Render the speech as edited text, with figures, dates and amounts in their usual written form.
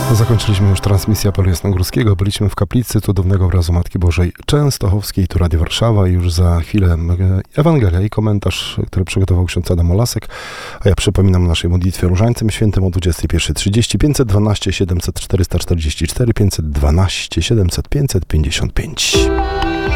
Zakończyliśmy już transmisję apelu jasnogórskiego. Byliśmy w kaplicy cudownego obrazu Matki Bożej Częstochowskiej, tu Radio Warszawa. I już za chwilę Ewangelia i komentarz, który przygotował ksiądz Adam Olasek. A ja przypominam o naszej modlitwie różańcem świętym o 21:30, 512 700 444, 512 700 555.